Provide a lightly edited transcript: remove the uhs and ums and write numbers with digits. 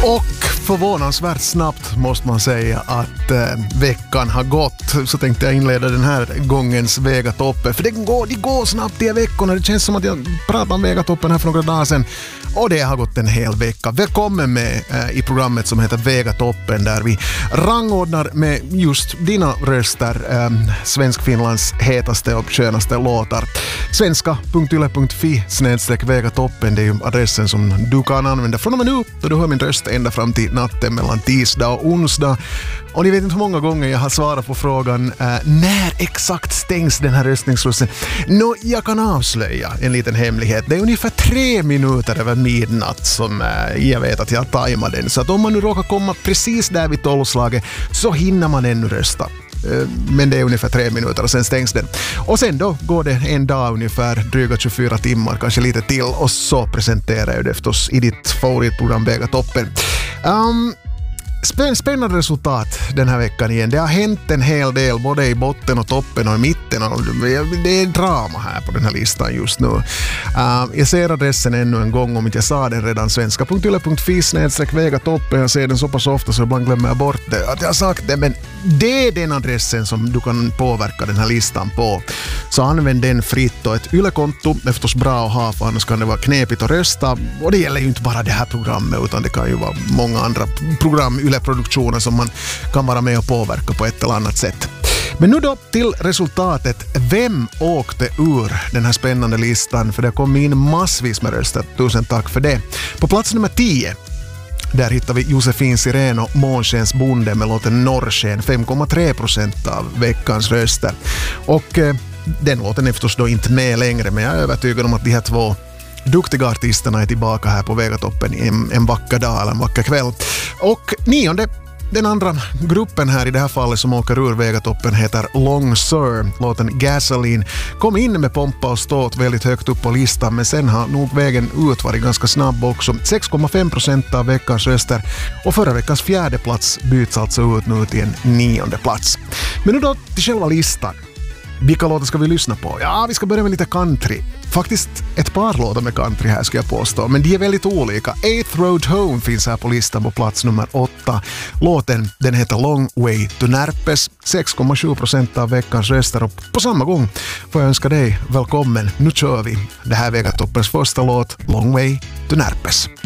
Och förvånansvärt snabbt måste man säga att veckan har gått. Så tänkte jag inleda den här gångens Vegatoppen. För det går snabbt de här veckorna. Det känns som att jag pratade om Vegatoppen här för några dagar sedan. Och det har gått en hel vecka. Välkommen med i programmet som heter Vegatoppen, där vi rangordnar med just dina röster Svensk-Finlands hetaste och skönaste låtar. Svenska.yle.fi/Vegatoppen, det är ju adressen som du kan använda från och med nu då du hör min röst ända fram till natten mellan tisdag och onsdag. Och ni vet inte hur många gånger jag har svarat på frågan när exakt stängs den här röstningsslussen. Jag kan avslöja en liten hemlighet. Det är ungefär 3 minuter över midnatt som jag vet att jag tajmar den. Så att om man nu råkar komma precis där vid 12-slaget så hinner man ännu rösta. Men det är ungefär 3 minuter och sen stängs den. Och sen då går det en dag ungefär, dryga 24 timmar, kanske lite till, och så presenterar jag det förstås i ditt favoritprogram Vegatoppen. Spännande resultat den här veckan igen. Det har hänt en hel del både i botten och toppen och i mitten. Och det är drama här på den här listan just nu. Jag ser adressen ännu en gång om inte jag sa den redan. Svenska.yle.fi/Vegatoppen. Jag ser den så pass ofta så ibland glömmer jag bort det, att jag har sagt det. Men det är den adressen som du kan påverka den här listan på. Så använd den fritt, och ett Yle-konto är förstås bra att ha, för annars kan det vara knepigt att rösta. Och det gäller ju inte bara det här programmet, utan det kan ju vara många andra program, Yle-produktioner, som man kan vara med och påverka på ett eller annat sätt. Men nu då till resultatet. Vem åkte ur den här spännande listan? För det kom in massvis med röster. Tusen tack för det. På plats nummer 10 där hittar vi Josefin Sireno, Månskens bonde, med låten Norrsken, 5,3% av veckans röster. Och den låten är förstås då inte med längre, men jag är övertygad om att de här två duktiga artisterna är tillbaka här på Vegatoppen en vacker dag eller en vacker kväll. Och 9:e, den andra gruppen här i det här fallet som åker ur Vegatoppen, heter Long Sir. Låten Gasoline kom in med pompa och ståt väldigt högt upp på listan, men sen har nog vägen ut varit ganska snabb också. 6,5% av veckans röster, och förra veckans 4:e plats byts alltså ut nu till en 9:e plats. Men nu då till själva listan. Vilka låtar ska vi lyssna på? Ja, vi ska börja med lite country. Faktiskt ett par låtar med country här ska jag påstå, men de är väldigt olika. Eighth Road Home finns här på listan på plats nummer 8. Låten, den heter Long Way to Närpes, 6,7% av veckans röster, och på samma gång får jag önska dig välkommen. Nu kör vi det här Vegatoppens första låt, Long Way to Närpes.